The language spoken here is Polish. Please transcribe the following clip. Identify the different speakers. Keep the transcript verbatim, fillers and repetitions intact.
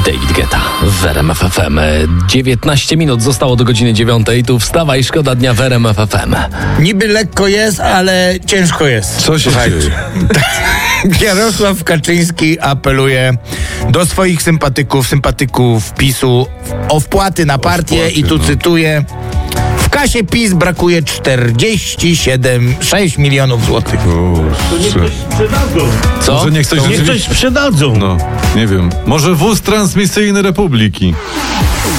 Speaker 1: David Guetta w R M F F M. dziewiętnaście minut zostało do godziny dziewiątej. Tu wstawaj, szkoda dnia w R M F F M.
Speaker 2: Niby lekko jest, ale ciężko jest.
Speaker 3: Co się dzieje?
Speaker 2: Jarosław Kaczyński apeluje do swoich sympatyków, sympatyków PiSu o wpłaty na partię
Speaker 3: wpłaty,
Speaker 2: i tu
Speaker 3: no.
Speaker 2: cytuję: w kasie PiS brakuje czterdzieści siedem przecinek sześć milionów złotych.
Speaker 4: To niech coś sprzedadzą.
Speaker 1: Co?
Speaker 3: Może niech coś
Speaker 4: Niech coś
Speaker 3: rzeczywiście...
Speaker 4: sprzedadzą.
Speaker 3: No, nie wiem. Może wóz transmisyjny Republiki.